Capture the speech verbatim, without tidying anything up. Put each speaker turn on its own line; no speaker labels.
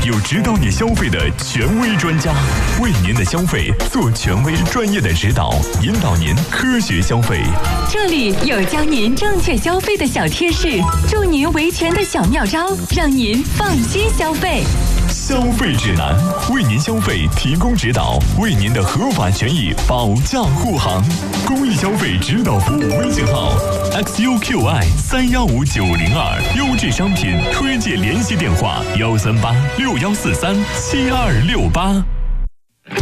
有指导你消费的权威专家，为您的消费做权威专业的指导，引导您科学消费。
这里有教您正确消费的小贴士，助您维权的小妙招，让您放心消费。
消费指南，为您消费提供指导，为您的合法权益保驾护航。公益消费指导服务微信号 X U Q I 三幺五九零二，优质商品推荐联系电话幺三八六幺四三七二六八。